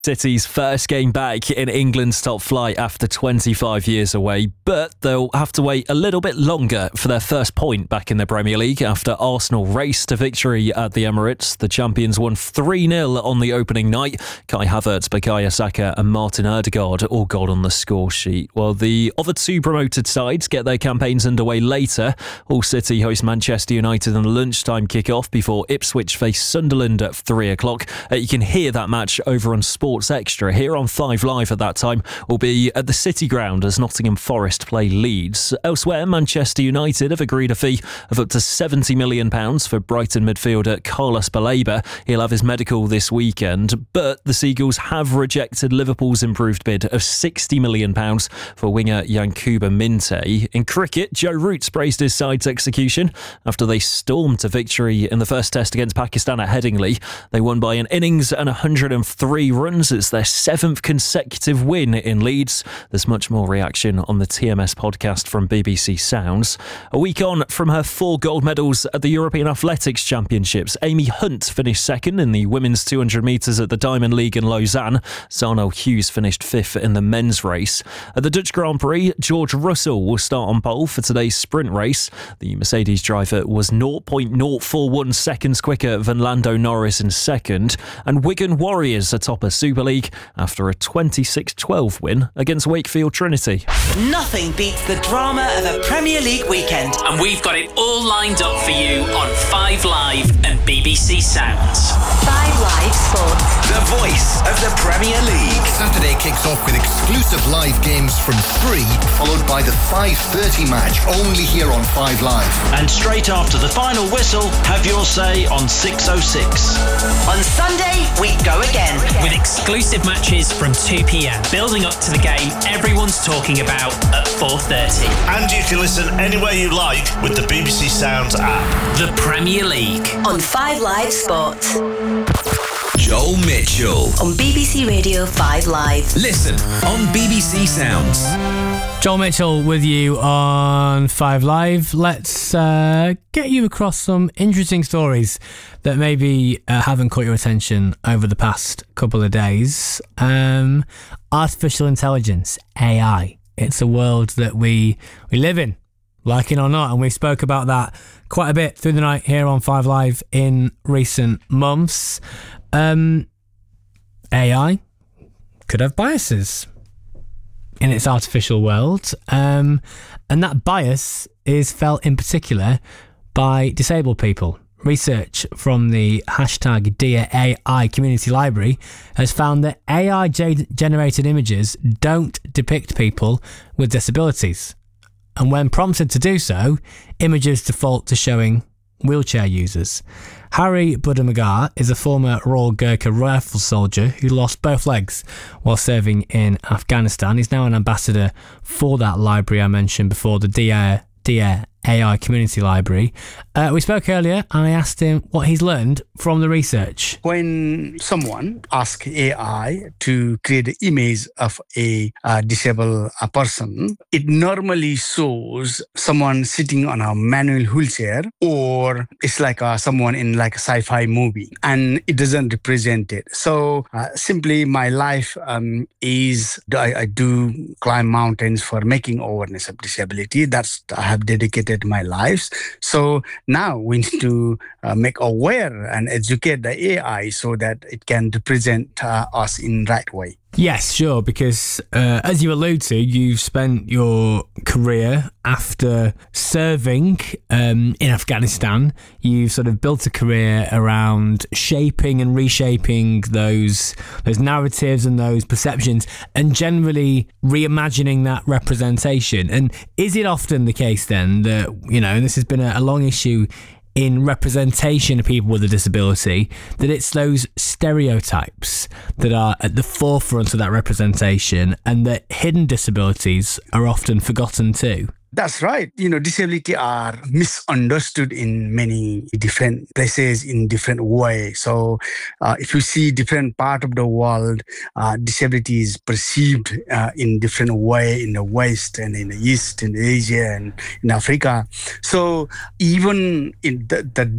City's first game back in England's top flight after 25 years away, but they'll have to wait a little bit longer for their first point back in the Premier League after Arsenal raced to victory at the Emirates. The champions won 3-0 on the opening night. Kai Havertz, Bukayo Saka and Martin Ødegaard all got on the score sheet, while the other two promoted sides get their campaigns underway later. Hull City host Manchester United on the lunchtime kick-off before Ipswich face Sunderland at 3 o'clock. You can hear that match over on Sports Extra here on 5 Live at that time. Will be at the City Ground as Nottingham Forest play Leeds. Elsewhere, Manchester United have agreed a fee of up to £70 million for Brighton midfielder Carlos Baleba. He'll have his medical this weekend, but the Seagulls have rejected Liverpool's improved bid of £60 million for winger Yankuba Minte. In cricket, Joe Root praised his side's execution after they stormed to victory in the first test against Pakistan at Headingley. They won by an innings and 103 runs. It's their 7th consecutive win in Leeds. There's much more reaction on the TMS podcast from BBC Sounds. A week on from her 4 gold medals at the European Athletics Championships, Amy Hunt finished second in the women's 200 metres at the Diamond League in Lausanne. Sarno Hughes finished 5th in the men's race. At the Dutch Grand Prix, George Russell will start on pole for today's sprint race. The Mercedes driver was 0.041 seconds quicker than Lando Norris in second, and Wigan Warriors are top of Super League after a 26-12 win against Wakefield Trinity. Nothing beats the drama of a Premier League weekend. And we've got it all lined up for you on 5 Live and BBC Sounds. 5 Live Sports. The voice of the Premier League. Saturday kicks off with exclusive live games from 3, followed by the 5:30 match, only here on 5 Live. And straight after the final whistle, have your say on 6:06. On Sunday, we go again. With exclusive matches from 2 p.m. building up to the game everyone's talking about at 4:30. And you can listen anywhere you like with the BBC Sounds app. The Premier League. On 5 Live Sports. Joel Mitchell. On BBC Radio 5 Live. Listen on BBC Sounds. Joel Mitchell with you on 5 Live. Let's get you across some interesting stories that maybe haven't caught your attention over the past couple of days. Artificial intelligence, AI. It's a world that we live in, like it or not, and we spoke about that quite a bit through the night here on 5 Live in recent months. AI could have biases in its artificial world, and that bias is felt in particular by disabled people. Research from the hashtag Dear AI community library has found that AI generated images don't depict people with disabilities, and when prompted to do so, images default to showing wheelchair users. Harry Budamagar is a former Royal Gurkha rifle soldier who lost both legs while serving in Afghanistan. He's now an ambassador for that library I mentioned before, the Dear AI community library. We spoke earlier and I asked him what he's learned from the research. When someone asks AI to create an image of a disabled person, it normally shows someone sitting on a manual wheelchair, or it's like someone in like a sci-fi movie, and it doesn't represent it. So simply my life is I do climb mountains for making awareness of disability. That's I have dedicated my lives. So now we need to make aware and educate the AI so that it can represent us in right way. Yes, sure, because as you allude to, you've spent your career after serving in Afghanistan. You've sort of built a career around shaping and reshaping those narratives and those perceptions, and generally reimagining that representation. And is it often the case then that, and this has been a long issue in representation of people with a disability, that it's those stereotypes that are at the forefront of that representation, and that hidden disabilities are often forgotten too? That's right. Disability are misunderstood in many different places in different ways. So if you see different part of the world, disability is perceived in different way in the West and in the East, in Asia and in Africa. So even in the